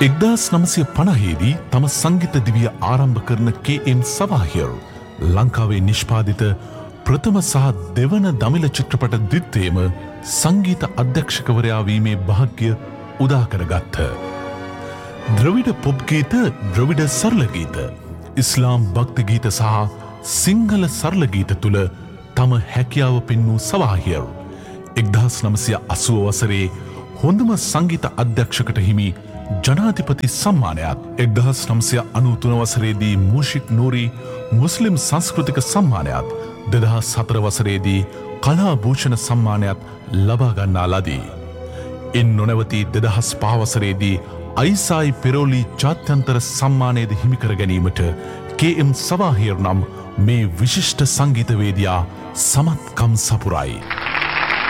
1950දී තම සංගීත දිවිය ආරම්භ කරන KM සවාහිර් ලංකාවේ නිෂ්පාදිත ප්‍රථම සහ දෙවන දමිළ චිත්‍රපට දිත්තේම සංගීත අධ්‍යක්ෂකවරයා වීමේ භාග්‍ය උදා කරගත්ත. ද්‍රවිඩ පොප් ගීත, ද්‍රවිඩ සරල ගීත, ඉස්ලාම් භක්ති ගීත සහ සිංහල සරල ගීත තුළ තම හැකියාව පෙන්වූ සවාහිර් 1980 වසරේ හොඳම සංගීත අධ්‍යක්ෂකට හිමි ජනාධිපති සම්මානයත්, 1993 වසරේදී මූෂික් නූරි මුස්ලිම් සංස්කෘතික සම්මානයත්, 2004 වසරේදී කලා භූෂණ සම්මානයත් ලබා ගන්නා ලදී. ඉන් නොනැවතී 2005 වසරේදී අයිසායි පෙරෝලි ජාත්‍යන්තර සම්මානයද හිමිකර ගැනීමට KM සවාහිර් නම් මේ විශිෂ්ට සංගීතවේදියා සමත්කම් සපුරයි.